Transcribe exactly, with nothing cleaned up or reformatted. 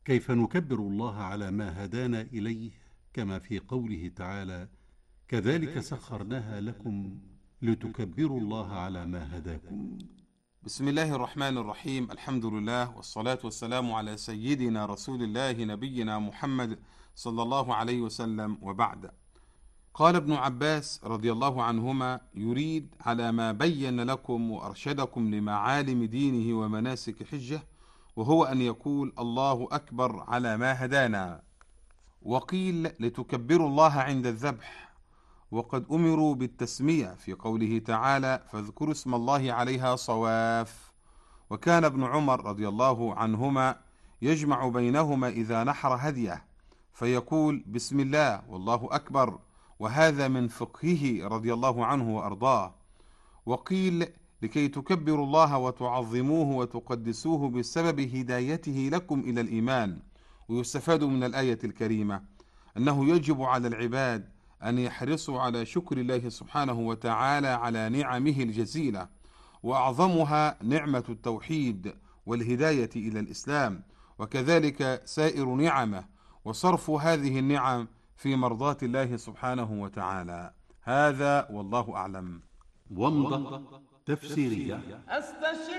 كيف نكبر الله على ما هدانا إليه، كما في قوله تعالى: كذلك سخرناها لكم لتكبروا الله على ما هداكم. بسم الله الرحمن الرحيم. الحمد لله والصلاة والسلام على سيدنا رسول الله نبينا محمد صلى الله عليه وسلم، وبعد. قال ابن عباس رضي الله عنهما: يريد على ما بين لكم وأرشدكم لمعالم دينه ومناسك حجه، وهو أن يقول الله أكبر على ما هدانا. وقيل لتكبروا الله عند الذبح، وقد أمروا بالتسمية في قوله تعالى: فاذكروا اسم الله عليها صواف. وكان ابن عمر رضي الله عنهما يجمع بينهما إذا نحر هديه، فيقول: بسم الله والله أكبر، وهذا من فقهه رضي الله عنه وأرضاه. وقيل لكي تكبروا الله وتعظموه وتقدسوه بسبب هدايته لكم إلى الإيمان. ويستفاد من الآية الكريمة أنه يجب على العباد أن يحرصوا على شكر الله سبحانه وتعالى على نعمه الجزيلة، وأعظمها نعمة التوحيد والهداية إلى الإسلام، وكذلك سائر نعمه، وصرف هذه النعم في مرضاة الله سبحانه وتعالى. هذا والله أعلم. ومضة تفسيرية.